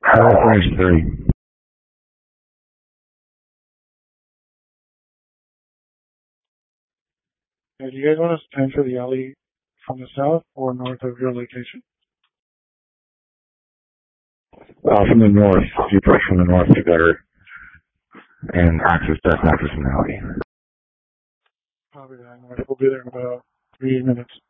Finish 3. Do you guys want us to enter the alley from the south or north of your location? From the north. If you push from the north, you better. And best access from the alley. Probably that. We'll be there in about 3 minutes.